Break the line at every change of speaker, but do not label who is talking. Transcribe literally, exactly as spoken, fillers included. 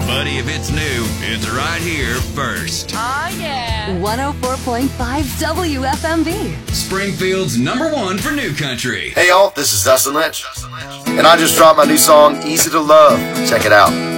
Buddy, if it's new, it's right here first.
Oh, yeah.
one oh four point five W F M V.
Springfield's number one for new country.
Hey, y'all, this is Dustin Lynch. And I just dropped my new song, Easy to Love. Check it out.